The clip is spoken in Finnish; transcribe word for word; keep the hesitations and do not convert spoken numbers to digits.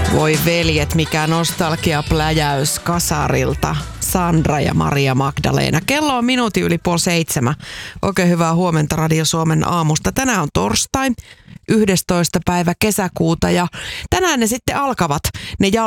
Voi veljet, mikä nostalgiapläjäys kasarilta. Sandra ja Maria Magdalena. Kello on minuutin yli puoli seitsemän. Oikein hyvää huomenta Radio Suomen aamusta. Tänään on torstai, yhdestoista päivä kesäkuuta ja tänään ne sitten alkavat ne